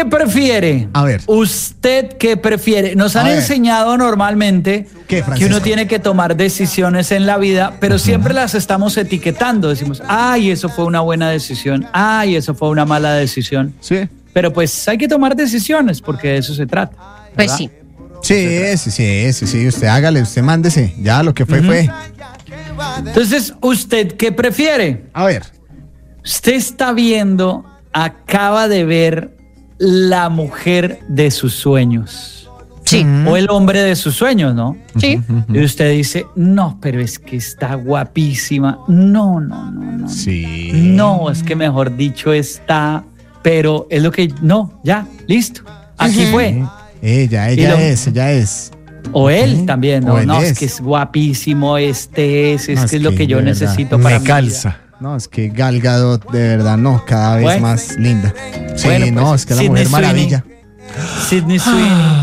qué prefiere? A ver. ¿Usted qué prefiere? Nos han enseñado normalmente ¿Qué, que uno tiene que tomar decisiones en la vida, pero siempre las estamos etiquetando. Decimos, ay, eso fue una buena decisión. Ay, eso fue una mala decisión. Sí. Pero pues hay que tomar decisiones porque de eso se trata. Pues ¿verdad? Sí. Usted hágale, usted mándese. Ya lo que fue. Entonces, ¿usted qué prefiere? A ver. Usted está viendo, acaba de ver la mujer de sus sueños. Sí. O el hombre de sus sueños, ¿no? Sí. Y usted dice, no, pero es que está guapísima. No. Sí. No, es que mejor dicho está, pero es lo que, no, ya, listo. Aquí fue. Ella es. O él también, ¿no? O él No, es. es que es guapísimo, es No, que es lo que yo de verdad, necesito para Me mi calza. No, es que Gal Gadot, de verdad, no, cada vez Bueno. más linda. Sí, Bueno, pues, no, es que la Sydney Mujer Maravilla. Sweeney. Sydney Sweeney.